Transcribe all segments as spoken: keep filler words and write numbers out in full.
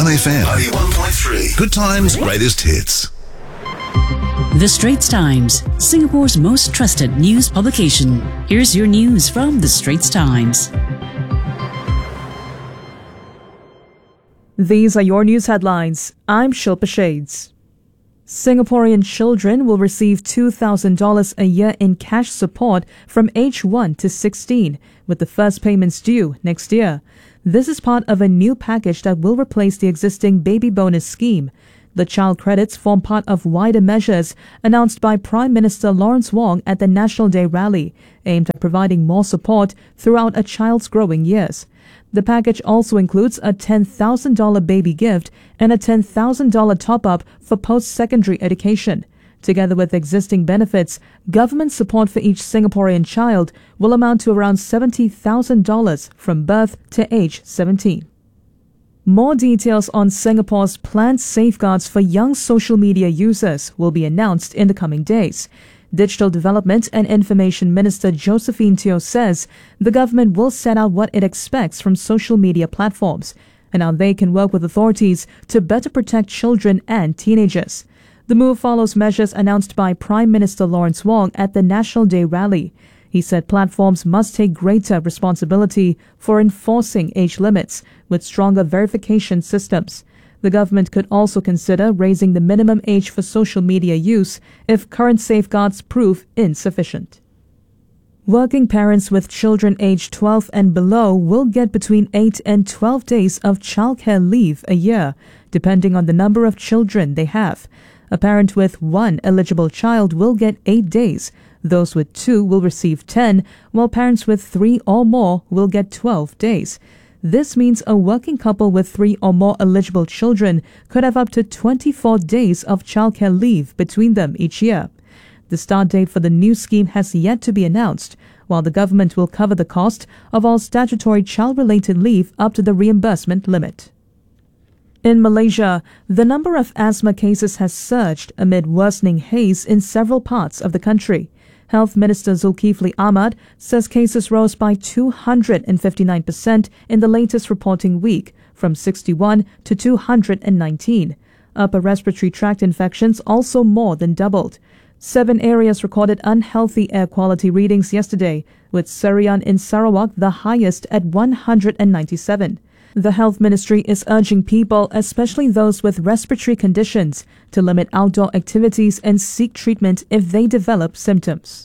one F M. ninety-one point three. Good times, greatest hits. The Straits Times, Singapore's most trusted news publication. Here's your news from The Straits Times. These are your news headlines. I'm Shilpa Shades. Singaporean children will receive two thousand dollars a year in cash support from age one to sixteen, with the first payments due next year. This is part of a new package that will replace the existing baby bonus scheme. The child credits form part of wider measures announced by Prime Minister Lawrence Wong at the National Day rally, aimed at providing more support throughout a child's growing years. The package also includes a ten thousand dollars baby gift and a ten thousand dollars top-up for post-secondary education. Together with existing benefits, government support for each Singaporean child will amount to around seventy thousand dollars from birth to age seventeen. More details on Singapore's planned safeguards for young social media users will be announced in the coming days. Digital Development and Information Minister Josephine Teo says the government will set out what it expects from social media platforms and how they can work with authorities to better protect children and teenagers. The move follows measures announced by Prime Minister Lawrence Wong at the National Day rally. He said platforms must take greater responsibility for enforcing age limits with stronger verification systems. The government could also consider raising the minimum age for social media use if current safeguards prove insufficient. Working parents with children aged twelve and below will get between eight and twelve days of childcare leave a year, depending on the number of children they have. A parent with one eligible child will get eight days. Those with two will receive ten, while parents with three or more will get twelve days. This means a working couple with three or more eligible children could have up to twenty-four days of childcare leave between them each year. The start date for the new scheme has yet to be announced, while the government will cover the cost of all statutory child-related leave up to the reimbursement limit. In Malaysia, the number of asthma cases has surged amid worsening haze in several parts of the country. Health Minister Zulkifli Ahmad says cases rose by two hundred fifty-nine percent in the latest reporting week, from sixty-one to two hundred nineteen. Upper respiratory tract infections also more than doubled. Seven areas recorded unhealthy air quality readings yesterday, with Serian in Sarawak the highest at one hundred ninety-seven. The Health Ministry is urging people, especially those with respiratory conditions, to limit outdoor activities and seek treatment if they develop symptoms.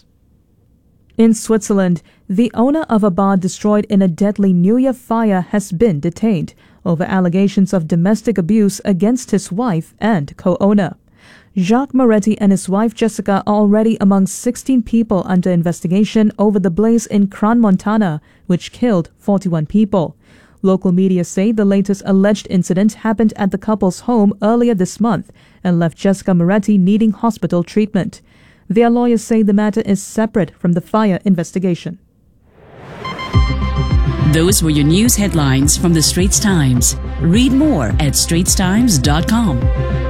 In Switzerland, the owner of a bar destroyed in a deadly New Year fire has been detained over allegations of domestic abuse against his wife and co-owner. Jacques Moretti and his wife Jessica are already among sixteen people under investigation over the blaze in Crans, Montana, which killed forty-one people. Local media say the latest alleged incident happened at the couple's home earlier this month and left Jessica Moretti needing hospital treatment. Their lawyers say the matter is separate from the fire investigation. Those were your news headlines from The Straits Times. Read more at straits times dot com.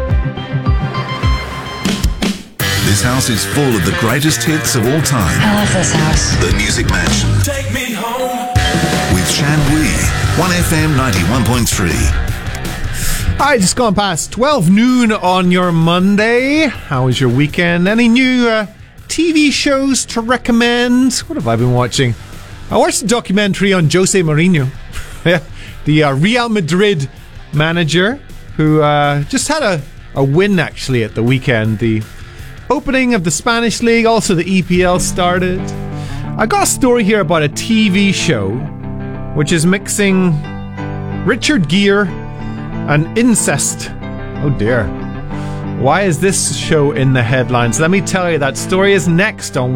This house is full of the greatest hits of all time. I love this house. The Music Mansion. Take me home. With Shan Wee. one F M ninety-one point three. Alright, just gone past twelve noon on your Monday. How was your weekend? Any new uh, T V shows to recommend? What have I been watching? I watched a documentary on Jose Mourinho, the uh, Real Madrid manager, who uh, just had a, a win actually at the weekend. The opening of the Spanish League, also the E P L started. I got a story here about a T V show which is mixing Richard Gere and incest. Oh dear. Why is this show in the headlines? Let me tell you, that story is next on